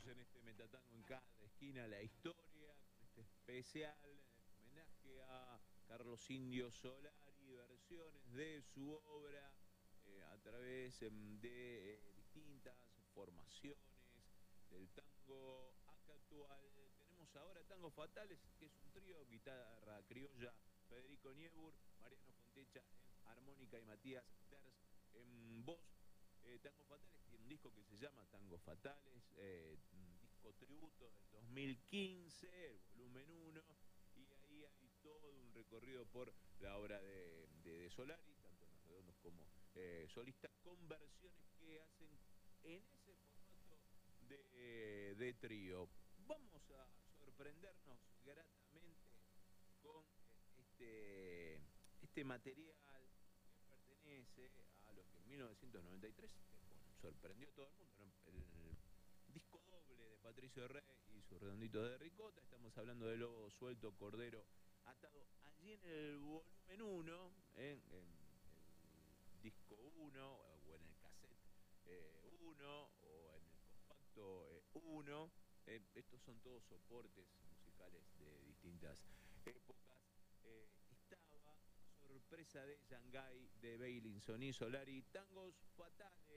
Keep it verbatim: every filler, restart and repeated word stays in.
Seguimos en este Metatango en cada esquina la historia, con este especial homenaje a Carlos Indio Solari, versiones de su obra eh, a través eh, de eh, distintas formaciones del tango actual. Tenemos ahora Tangos Fatales, que es un trío, guitarra criolla, Federico Niebur, Mariano Fontecha en armónica y Matías Ders en voz. Eh, Tangos Fatales tiene un disco que se llama Tangos Fatales, eh, un disco tributo del dos mil quince, el volumen uno, y ahí hay todo un recorrido por la obra de, de, de Solari, tanto en Los Redondos como eh, solista, con versiones que hacen en ese formato de, de trío. Vamos a sorprendernos gratamente con este, este material que pertenece a lo que en mil novecientos noventa y tres eh, bueno, sorprendió a todo el mundo, ¿no? El disco doble de Patricio Rey y sus redonditos de ricota. Estamos hablando de Lobo Suelto, Cordero Atado. Allí en el volumen uno, ¿eh? En el disco uno o en el cassette eh, uno o en el compacto eh, uno. Eh, estos son todos soportes musicales de distintas épocas. Eh, estaba Sorpresa de Shanghái de Bailinson y Solari, Tangos Fatales.